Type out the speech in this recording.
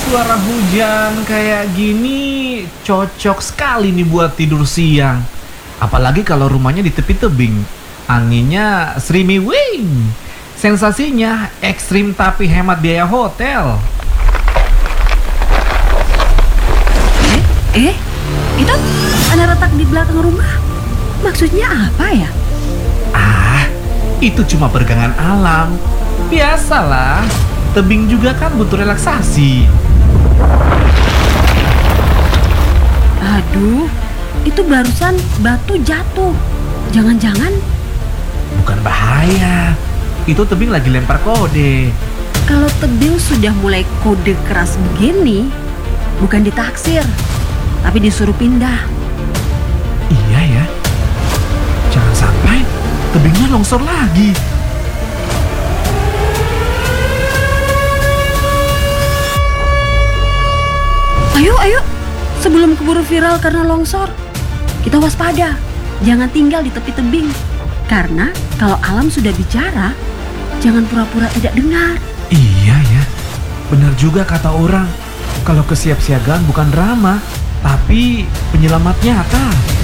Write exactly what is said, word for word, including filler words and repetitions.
Suara hujan kayak gini cocok sekali nih buat tidur siang. Apalagi kalau rumahnya di tepi tebing. Anginnya serimi wing. Sensasinya ekstrim tapi hemat biaya hotel. Eh, eh, itu ada retak di belakang rumah. Maksudnya apa ya? Ah, itu cuma peregangan alam. Biasalah, tebing juga kan butuh relaksasi. Aduh, itu barusan batu jatuh. Jangan-jangan Bukan bahaya, itu tebing lagi lempar kode. kalau tebing sudah mulai kode keras begini, bukan ditaksir, tapi disuruh pindah. Iya ya, jangan sampai tebingnya longsor lagi. Ayo, ayo, sebelum keburu viral karena longsor, kita waspada. Jangan tinggal di tepi tebing. Karena kalau alam sudah bicara, jangan pura-pura tidak dengar. Iya ya, benar juga kata orang. Kalau kesiapsiagaan bukan drama, tapi penyelamat nyata.